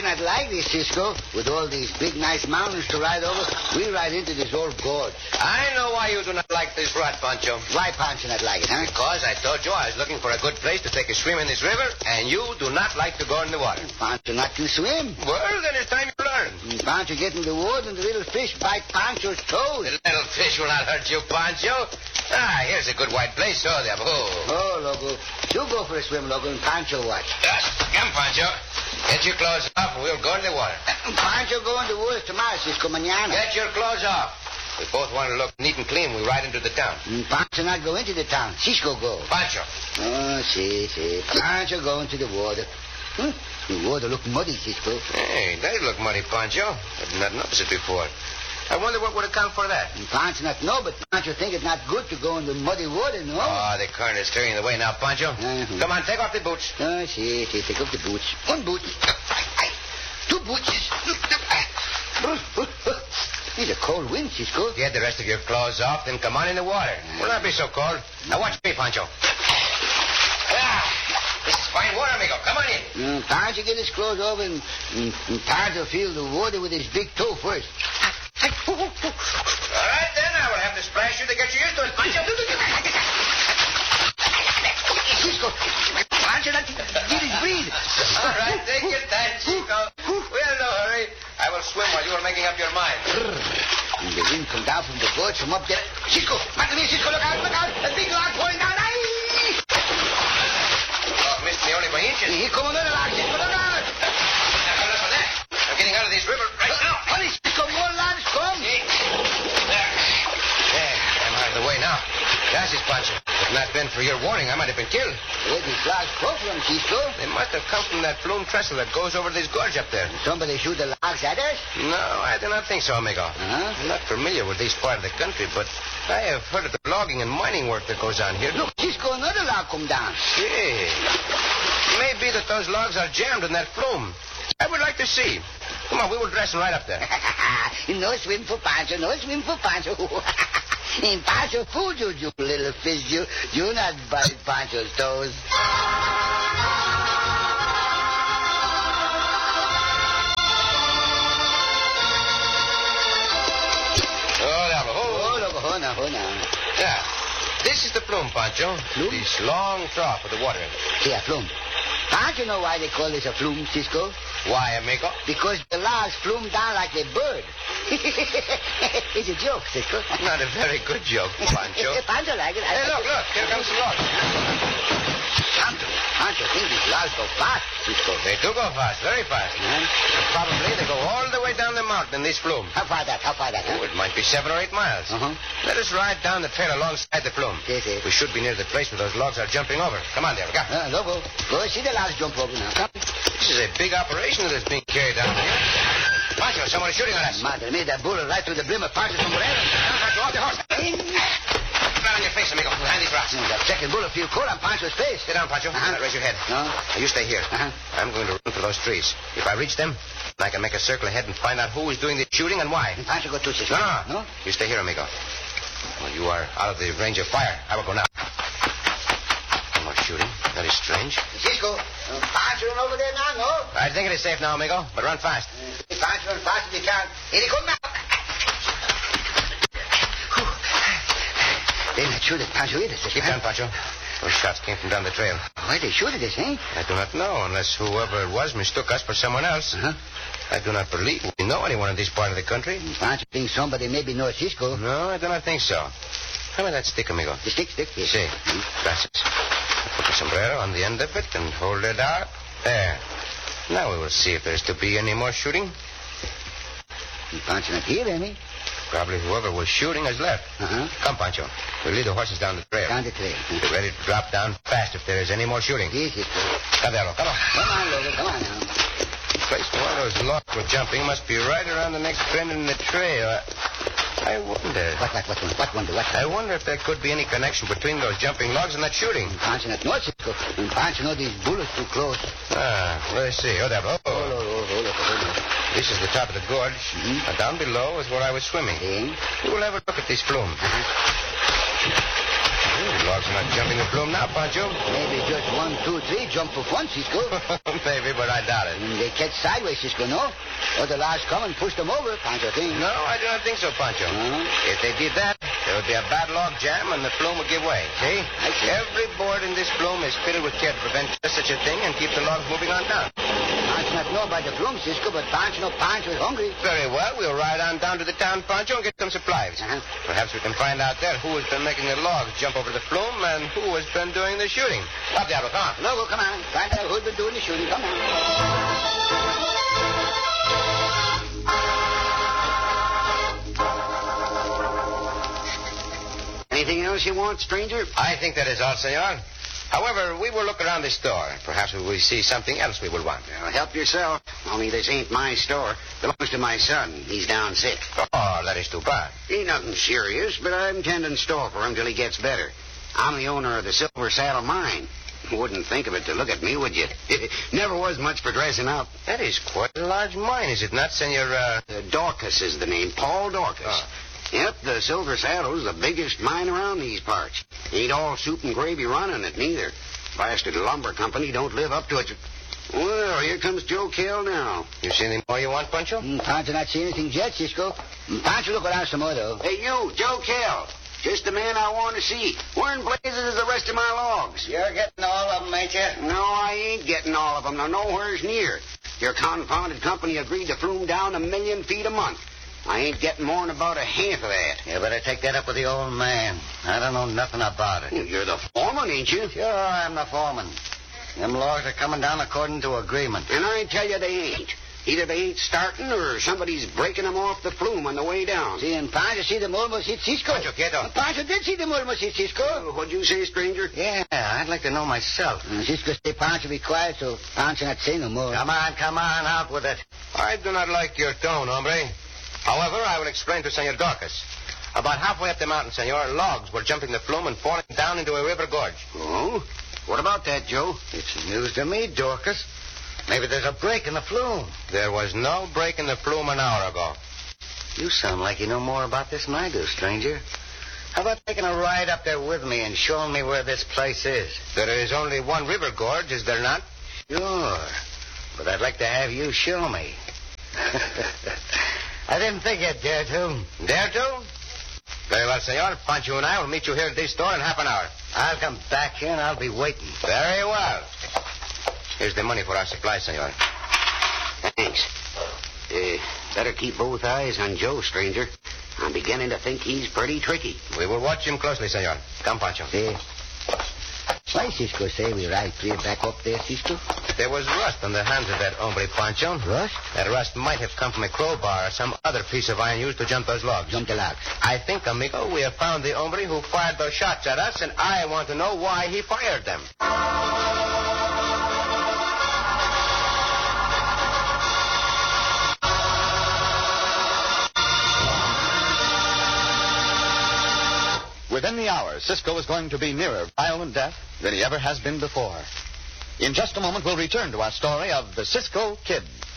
not like this, Cisco. With all these big, nice mountains to ride over, we ride into this old gorge. I know why you do not like this rut, Pancho. Why, Pancho, not like it, huh? Because I told you I was looking for a good place to take a swim in this river, and you do not like to go in the water. Pancho not to swim. Well, then it's time you learn. Pancho get in the water and the little fish bite Pancho's toes. The little fish will not hurt you, Pancho. Here's a good white place. Oh, there. Oh, Loco. You go for a swim, Loco, and Pancho watch. Come, Pancho. Get your clothes off and we'll go in the water. Pancho go in the woods tomorrow, Cisco, mañana. Get your clothes off. We both want to look neat and clean. We ride into the town. Pancho not go into the town. Cisco go. Pancho. Oh, see. Pancho go into the water. The water look muddy, Cisco. Hey, they look muddy, Pancho. I did not notice it before. I wonder what would account for that. Pancho not know, but Pancho think it's not good to go in the muddy water, no? Oh, the current is clearing the way now, Pancho. Mm-hmm. Come on, take off the boots. Oh, see, take off the boots. One boot. Two boots. It's a cold wind, Cisco. Get the rest of your clothes off, then come on in the water. Will not be so cold. Now watch me, Pancho. This is fine water, amigo. Come on in. Pancho get his clothes off and Pancho feel the water with his big toe first. All right, then. I will have to splash you to get you used to it, Pancho. Cisco, Pancho not get his breathe. All right, take your time, Cisco. Well, no hurry. I will swim while you are making up your mind. And the wind come down from the gorge from up there. Cisco, Cisco, look out. A big log pouring down. Oh, missed me only by inches. Here come another log, Cisco, look out. Now, enough of that. I'm getting out of this river right now. Hurry, Cisco, more logs come. There. I'm out of the way now. Gracias, Pancho. If not been for your warning, I might have been killed. Where these logs come from, Cisco? They must have come from that flume trestle that goes over this gorge up there. Somebody shoot the logs at us? No, I do not think so, amigo. I'm not familiar with this part of the country, but I have heard of the logging and mining work that goes on here. Look, Cisco, another log come down. Hey. Maybe that those logs are jammed in that flume. I would like to see. Come on, we will dress right up there. No swim for Pancho, no swim for Pancho. In Pancho fooled you, you little fish. You not bite Pancho's toes. Oh, now. Yeah. This is the flume, Pancho. Flume? This long trough with the water in it. Yeah, flume. Pancho know why they call this a flume, Cisco? Why, amigo? Because the logs flume down like a bird. It's a joke, Cisco. Not a very good joke, Pancho. Pancho like it. Hey, look. Here comes the log. Pancho think these logs go fast, Cisco. They do go fast, very fast. Probably they go all the way down the mountain in this flume. How far that? Oh, it might be 7 or 8 miles. Let us ride down the trail alongside the flume. Yes. We should be near the place where those logs are jumping over. Come on, there. Loco. Go see the logs jump over now. Come. This is a big operation that is being carried out here. Pancho, someone is shooting at us. Madre mia, that bullet right through the brim of Pancho's sombrero. Pancho, off the horse. Flat on your face, amigo. Behind these rocks. That second bullet feel cold on Pancho's face. Sit down, Pancho. Raise your head. No. Now, you stay here. I'm going to run for those trees. If I reach them, I can make a circle ahead and find out who is doing the shooting and why. And Pancho go too, Cisco. No. You stay here, amigo. Well, you are out of the range of fire. I will go now. No more shooting. That is strange. Cisco, Pancho run over there now, no? I think it is safe now, amigo, but run fast. Pancho run fast as you can. Here he come now. They not shoot at Pancho either, Cisco. Keep down, Pancho. Those shots came from down the trail. Why they shoot at us, eh? I do not know, unless whoever it was mistook us for someone else. I do not believe we know anyone in this part of the country. Pancho thinks somebody maybe knows Cisco. No, I do not think so. How about that stick, amigo? The stick? Yes. See. Gracias. Put the sombrero on the end of it and hold it out. There. Now we will see if there's to be any more shooting. Pancho not here, any? Probably whoever was shooting has left. Come, Pancho. We'll lead the horses down the trail. Down the trail. Be ready to drop down fast if there is any more shooting. Yes, Cisco. Come on. Come on, Logan. Come on now. The place where all those logs were jumping must be right around the next bend in the trail. I wonder. What wonder? I wonder if there could be any connection between those jumping logs and that shooting. Pancho not know, Cisco. Pancho know these bullets too close. Let's see. Oh, this is the top of the gorge. Down below is where I was swimming. We will have a look at this flume. The logs are not jumping the flume now, Pancho. Maybe just 1, 2, 3 jump for fun, Cisco. Maybe, but I doubt it. They catch sideways, Cisco, no? Or the logs come and push them over, Pancho think. No, I do not think so, Pancho. If they did that, there would be a bad log jam and the flume would give way. See? I see. Every board in this flume is fitted with care to prevent just such a thing and keep the logs moving on down. Pancho not know about the flume, Cisco, but Pancho is hungry. Very well. We'll ride on down to the town, Pancho, and get some supplies. Perhaps we can find out there who has been making the logs jump over the flume and who has been doing the shooting. Up, Diablo, come on. No, well, come on. Find out who's been doing the shooting. Come on. Anything else you want, stranger? I think that is all, senor. However, we will look around the store. Perhaps we will see something else we will want. Well, help yourself. Only this ain't my store. Belongs to my son. He's down sick. Oh, that is too bad. Ain't nothing serious, but I'm tending store for him till he gets better. I'm the owner of the Silver Saddle Mine. Wouldn't think of it to look at me, would you? Never was much for dressing up. That is quite a large mine, is it not, senor? Dorcas is the name. Paul Dorcas. Oh. Yep, the Silver Saddle's the biggest mine around these parts. Ain't all soup and gravy running it, neither. Blasted lumber company don't live up to it. Well, here comes Joe Kell now. You see anything more you want, Pancho? Pancho not see anything yet, Cisco. Pancho look around some more, though. Hey, you, Joe Kell. Just the man I want to see. Where in blazes is the rest of my logs? You're getting all of them, ain't you? No, I ain't getting all of them. Now, nowhere's near. Your confounded company agreed to flume down 1,000,000 feet a month. I ain't getting more than about a half of that. You better take that up with the old man. I don't know nothing about it. You're the foreman, ain't you? Sure, I'm the foreman. Them logs are coming down according to agreement. And I tell you they ain't. Either they ain't starting or somebody's breaking them off the flume on the way down. See, and Pancho see them almost hit Cisco. Pancho, quieto. Pancho did see them almost hit Cisco. What'd you say, stranger? Yeah, I'd like to know myself. Cisco say Pancho be quiet, so Pancho not say no more. Come on, out with it. I do not like your tone, hombre. However, I will explain to Senor Dorcas. About halfway up the mountain, senor, logs were jumping the flume and falling down into a river gorge. Oh? What about that, Joe? It's news to me, Dorcas. Maybe there's a break in the flume. There was no break in the flume an hour ago. You sound like you know more about this than I do, stranger. How about taking a ride up there with me and showing me where this place is? There is only one river gorge, is there not? Sure. But I'd like to have you show me. I didn't think you'd dare to. Dare to? Very well, senor. Pancho and I will meet you here at this store in half an hour. I'll come back here and I'll be waiting. Very well. Here's the money for our supplies, senor. Thanks. Better keep both eyes on Joe, stranger. I'm beginning to think he's pretty tricky. We will watch him closely, senor. Come, Pancho. See? Why Cisco say we ride clear back up there, Cisco? There was rust on the hands of that hombre, Pancho. Rust? That rust might have come from a crowbar or some other piece of iron used to jump those logs. Jump the logs. I think, amigo, we have found the hombre who fired those shots at us, and I want to know why he fired them. Within the hour, Cisco is going to be nearer violent death than he ever has been before. In just a moment, we'll return to our story of the Cisco Kid.